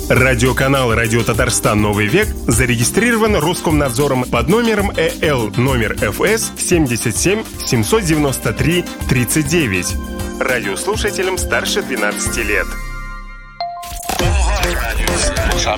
Радиоканал «Радио Татарстан. Новый век» зарегистрирован Роскомнадзором под номером ЭЛ номер ФС 77 793 39. Радиослушателям старше 12 лет.